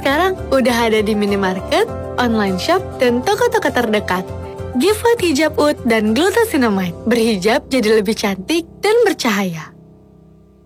sekarang udah ada di minimarket, online shop, dan toko-toko terdekat. Give White Hijab Oud dan Glutathione. Berhijab jadi lebih cantik dan bercahaya.